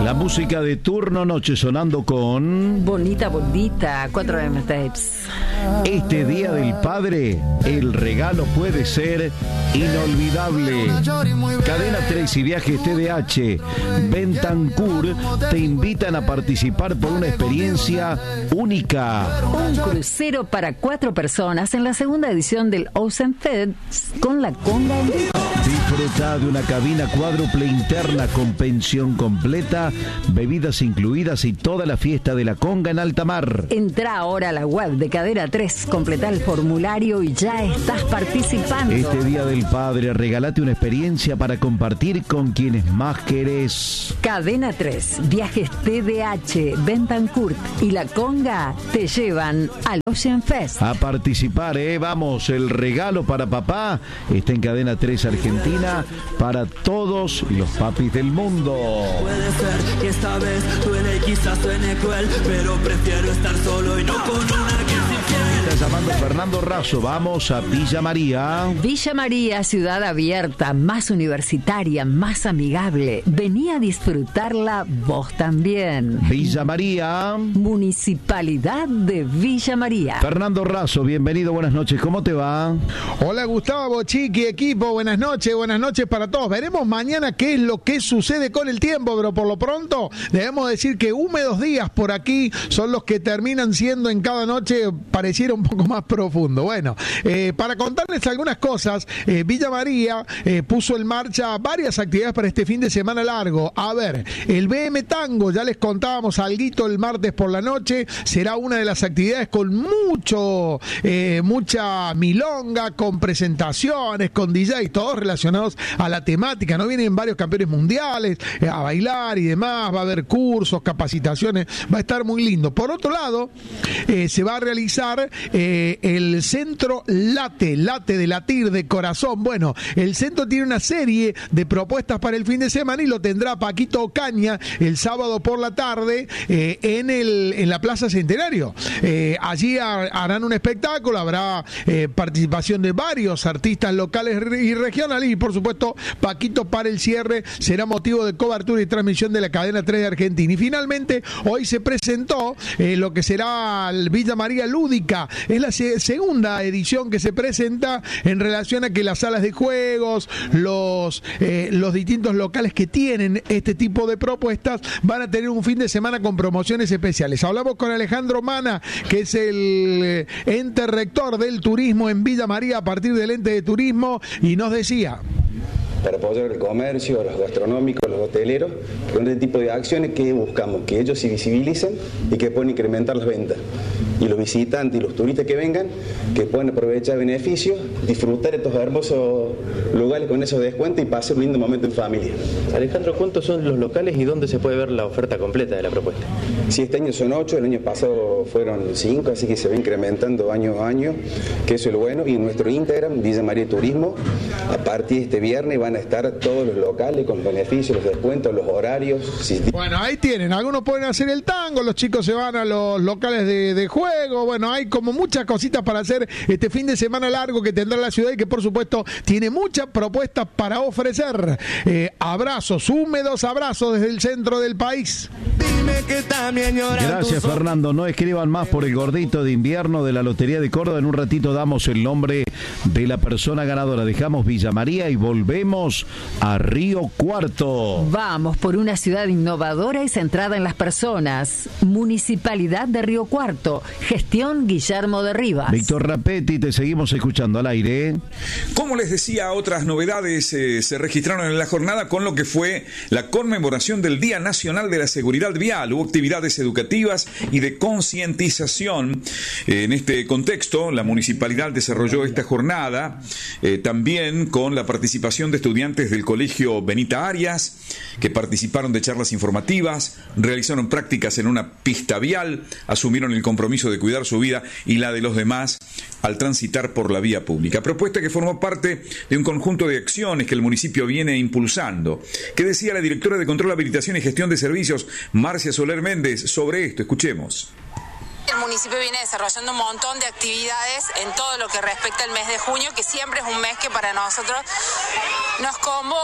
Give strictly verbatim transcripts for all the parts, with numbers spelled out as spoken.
La música de turno noche sonando con... Bonita, bonita, cuatro eme Tapes. Este Día del Padre, el regalo puede ser inolvidable. Cadena tres y Viajes T D H Bentancur te invitan a participar por una experiencia única. Un crucero para cuatro personas en la segunda edición del Ocean Fest con la conga en vivo. Disfruta de una cabina cuádruple interna con pensión completa, bebidas incluidas y toda la fiesta de la conga en alta mar. Entra ahora a la web de Cadena tres, completa el formulario y ya estás participando. Este Día del Padre, regálate una experiencia para compartir con quienes más querés. Cadena tres, Viajes T D H, Bentancur y la conga te llevan al Ocean Fest. A participar, eh, vamos, el regalo para papá está en Cadena tres Argentina para todos los papis del mundo. Puede ser que esta vez duele y quizás suene cruel, pero prefiero estar solo y no con una que es infiel. Está llamando Fernando Razo, vamos a Villa María. Villa María, ciudad abierta, más universitaria, más amigable. Vení a disfrutarla vos también. Villa María. Municipalidad de Villa María. Fernando Razo, bienvenido, buenas noches, ¿cómo te va? Hola Gustavo, Chiqui, equipo, buenas noches, buenas noches para todos. Veremos mañana qué es lo que sucede con el tiempo, pero por lo pronto debemos decir que húmedos días por aquí son los que terminan siendo en cada noche, pareciera un poco más profundo. Bueno, eh, para contarles algunas cosas, eh, Villa María eh, puso en marcha varias actividades para este fin de semana largo. A ver, el B M Tango, ya les contábamos alguito el martes por la noche, será una de las actividades con mucho, eh, mucha milonga, con presentaciones, con D Js, todos relacionados a la temática, ¿no? Vienen varios campeones mundiales eh, a bailar y demás, va a haber cursos, capacitaciones, va a estar muy lindo. Por otro lado, eh, se va a realizar eh, el centro Late, Late de latir, de corazón. Bueno, el centro tiene una serie de propuestas para el fin de semana y lo tendrá Paquito Ocaña el sábado por la tarde eh, en, el, en la Plaza Centenario. Eh, allí harán un espectáculo, habrá eh, participación de varios artistas locales y regionales y por supuesto Paquito para el cierre será motivo de cobertura y transmisión de la Cadena tres de Argentina. Y finalmente hoy se presentó eh, lo que será el Villa María Lúdica. Es la se- segunda edición que se presenta en relación a que las salas de juegos, los, eh, los distintos locales que tienen este tipo de propuestas van a tener un fin de semana con promociones especiales. Hablamos con Alejandro Mana, que es el ente rector del turismo en Villa María a partir del ente de turismo, y nos decía: para apoyar el comercio, los gastronómicos, los hoteleros, con este tipo de acciones que buscamos, que ellos se visibilicen y que puedan incrementar las ventas. Y los visitantes y los turistas que vengan, que puedan aprovechar beneficios, disfrutar de estos hermosos lugares con esos descuentos y pasar un lindo momento en familia. Alejandro, ¿cuántos son los locales y dónde se puede ver la oferta completa de la propuesta? Sí, este año son ocho, el año pasado fueron cinco, así que se va incrementando año a año, que eso es lo bueno. Y en nuestro Instagram, Villa María Turismo, a partir de este viernes van a estar todos los locales con beneficios, los descuentos, los horarios. Sí. Bueno, ahí tienen, algunos pueden hacer el tango, los chicos se van a los locales de, de juego, bueno, hay como muchas cositas para hacer este fin de semana largo que tendrá la ciudad y que por supuesto tiene muchas propuestas para ofrecer. Eh, abrazos, húmedos abrazos desde el centro del país. Dime que también lloran. Gracias, Fernando. No escriban más por el gordito de invierno de la Lotería de Córdoba. En un ratito damos el nombre de la persona ganadora. Dejamos Villa María y volvemos a Río Cuarto. Vamos por una ciudad innovadora y centrada en las personas. Municipalidad de Río Cuarto. Gestión Guillermo de Rivas. Víctor Rapetti, te seguimos escuchando al aire. Como les decía, otras novedades eh, se registraron en la jornada con lo que fue la conmemoración del Día Nacional de la Seguridad Vial. Hubo actividades educativas y de concientización. Eh, en este contexto, la municipalidad desarrolló esta jornada eh, también con la participación de estudiantes del Colegio Benita Arias, que participaron de charlas informativas, realizaron prácticas en una pista vial, asumieron el compromiso de cuidar su vida y la de los demás al transitar por la vía pública. Propuesta que formó parte de un conjunto de acciones que el municipio viene impulsando. ¿Qué decía la directora de Control, Habilitación y Gestión de Servicios, Marcia Soler Méndez, sobre esto? Escuchemos. El municipio viene desarrollando un montón de actividades en todo lo que respecta al mes de junio, que siempre es un mes que para nosotros nos convoca o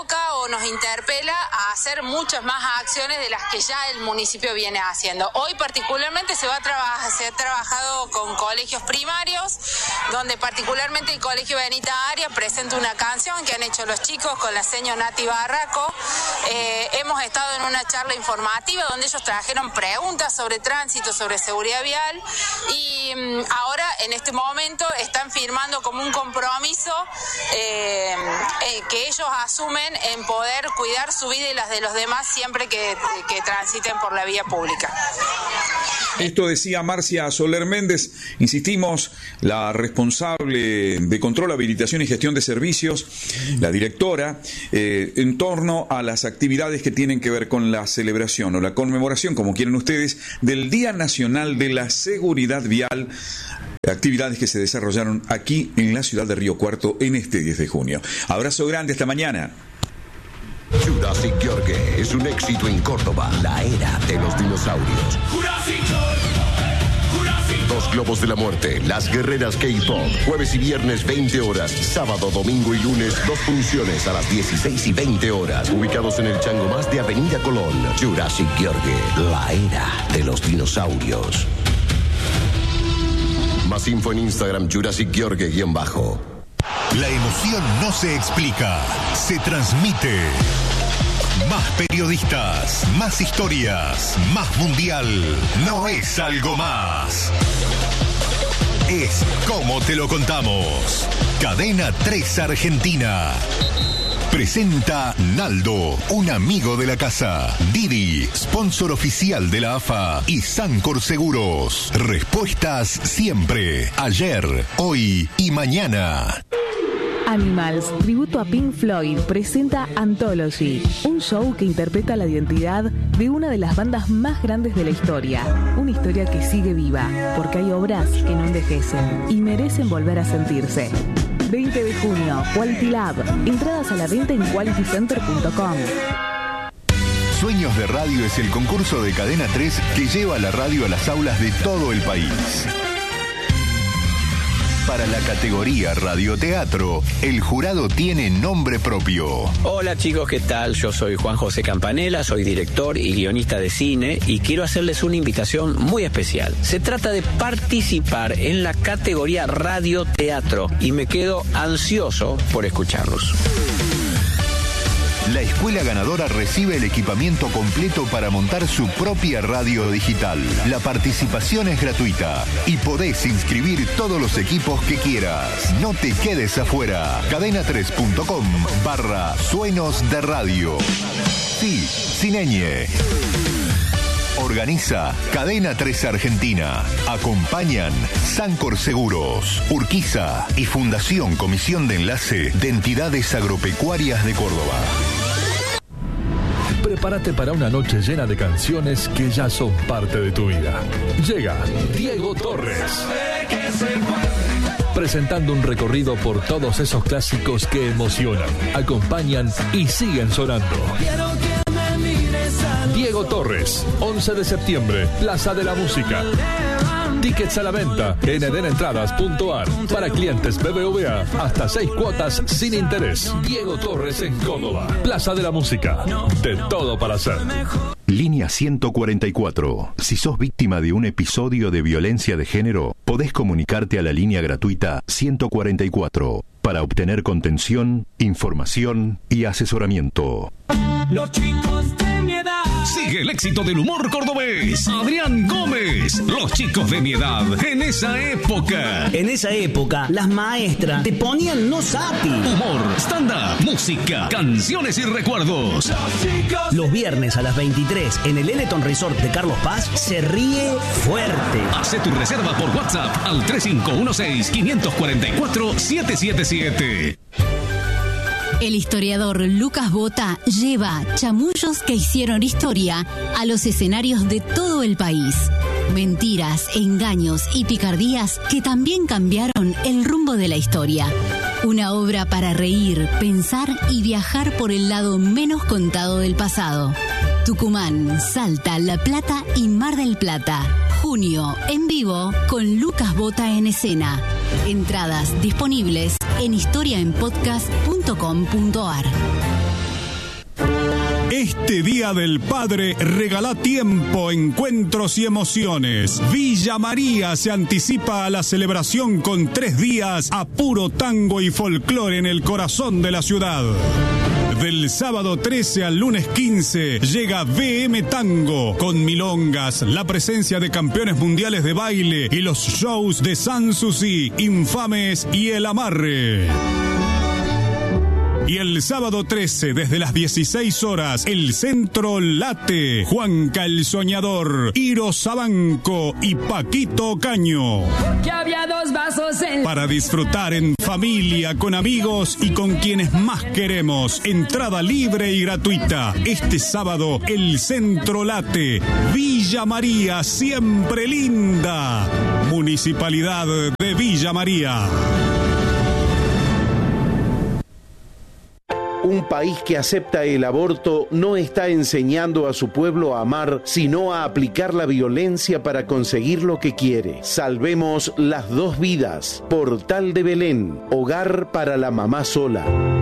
o nos interpela a hacer muchas más acciones de las que ya el municipio viene haciendo. Hoy particularmente se va a trabajar, se ha trabajado con colegios primarios, donde particularmente el Colegio Benita Arias presenta una canción que han hecho los chicos con la seño Nati Barraco. Eh, hemos estado en una charla informativa donde ellos trajeron preguntas sobre tránsito, sobre seguridad vial, y mm, ahora en este momento están firmando como un compromiso eh, eh, que ellos asumen en poder cuidar su vida y las de los demás siempre que, que transiten por la vía pública. Esto decía Marcia Soler Méndez, insistimos, la responsable de control, habilitación y gestión de servicios, la directora, eh, en torno a las actividades que tienen que ver con la celebración o la conmemoración, como quieren ustedes, del Día Nacional de la Seguridad Vial, actividades que se desarrollaron aquí en la ciudad de Río Cuarto en este diez de junio. Abrazo grande, hasta mañana. Jurassic Yorke es un éxito en Córdoba, la era de los dinosaurios. Dos Globos de la Muerte, Las Guerreras K-Pop, jueves y viernes veinte horas, sábado, domingo y lunes dos funciones a las dieciséis y veinte horas, ubicados en el Chango Más de Avenida Colón. Jurassic Yorke, la era de los dinosaurios. Más info en Instagram, Jurassic Yorke-bajo. La emoción no se explica, se transmite. Más periodistas, más historias, más mundial. No es algo más. Es como te lo contamos. Cadena tres Argentina. Presenta Naldo, un amigo de la casa. Didi, sponsor oficial de la A F A. Y Sancor Seguros. Respuestas siempre. Ayer, hoy y mañana. Animals, tributo a Pink Floyd, presenta Anthology, un show que interpreta la identidad de una de las bandas más grandes de la historia. Una historia que sigue viva, porque hay obras que no envejecen y merecen volver a sentirse. veinte de junio, Quality Lab. Entradas a la venta en quality center punto com. Sueños de Radio es el concurso de Cadena tres que lleva la radio a las aulas de todo el país. Para la categoría radioteatro, el jurado tiene nombre propio. Hola chicos, ¿qué tal? Yo soy Juan José Campanella, soy director y guionista de cine y quiero hacerles una invitación muy especial. Se trata de participar en la categoría radioteatro y me quedo ansioso por escucharlos. La escuela ganadora recibe el equipamiento completo para montar su propia radio digital. La participación es gratuita y podés inscribir todos los equipos que quieras. No te quedes afuera. cadena tres punto com barra suenos de radio. Sí, sin ñ. Organiza Cadena tres Argentina. Acompañan Sancor Seguros, Urquiza y Fundación Comisión de Enlace de Entidades Agropecuarias de Córdoba. Prepárate para una noche llena de canciones que ya son parte de tu vida. Llega Diego Torres, presentando un recorrido por todos esos clásicos que emocionan, acompañan y siguen sonando. Diego Torres, once de septiembre, Plaza de la Música. Tickets a la venta en eden entradas punto a r. Para clientes B B V A, hasta seis cuotas sin interés. Diego Torres en Córdoba. Plaza de la Música. De todo para hacer. Línea ciento cuarenta y cuatro. Si sos víctima de un episodio de violencia de género, podés comunicarte a la línea gratuita ciento cuarenta y cuatro para obtener contención, información y asesoramiento. Los chicos de mi edad. Sigue el éxito del humor cordobés. Adrián Gómez. Los chicos de mi edad. En esa época. En esa época, las maestras te ponían no sati. Humor, stand-up, música, canciones y recuerdos. Los, Los viernes a las veintitrés en el Eleton Resort de Carlos Paz se ríe fuerte. Hace tu reserva por WhatsApp al tres cinco uno seis, cinco cuatro cuatro, siete siete siete. El historiador Lucas Bota lleva chamullos que hicieron historia a los escenarios de todo el país. Mentiras, engaños y picardías que también cambiaron el rumbo de la historia. Una obra para reír, pensar y viajar por el lado menos contado del pasado. Tucumán, Salta, La Plata y Mar del Plata. Junio, en vivo, con Lucas Bota en escena. Entradas disponibles en historia en podcast punto com punto a r. este Día del Padre, regala tiempo, encuentros y emociones. Villa María se anticipa a la celebración con tres días a puro tango y folclore en el corazón de la ciudad. Del sábado trece al lunes quince llega V M Tango con milongas, la presencia de campeones mundiales de baile y los shows de Sanssouci, Infames y El Amarre. Y el sábado trece, desde las dieciséis horas, el Centro Late, Juanca el Soñador, Iro Sabanco y Paquito Ocaño. Que había dos vasos en... Para disfrutar en familia, con amigos y con quienes más queremos. Entrada libre y gratuita. Este sábado, el Centro Late, Villa María, siempre linda. Municipalidad de Villa María. Un país que acepta el aborto no está enseñando a su pueblo a amar, sino a aplicar la violencia para conseguir lo que quiere. Salvemos las dos vidas. Portal de Belén, hogar para la mamá sola.